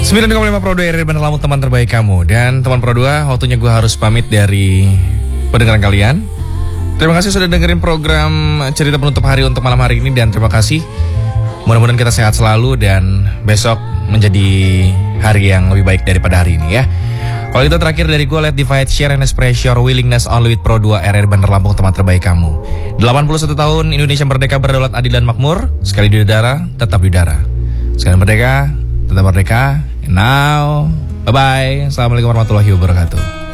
9,5 Pro 2 RRI Bandar Lampung, teman terbaik kamu. Dan teman Pro 2, waktunya gue harus pamit dari pendengaran kalian. Terima kasih sudah dengerin program cerita penutup hari untuk malam hari ini. Dan terima kasih, mudah-mudahan kita sehat selalu dan besok menjadi hari yang lebih baik daripada hari ini ya. Kalau itu terakhir dari gue, let divide, share, and express your willingness only with Pro 2 RRI Bandar Lampung, teman terbaik kamu. 81 tahun Indonesia merdeka, berdaulat, adil dan makmur. Sekali di udara, tetap di udara. Sekali merdeka, tetap merdeka. And now, bye-bye. Assalamualaikum warahmatullahi wabarakatuh.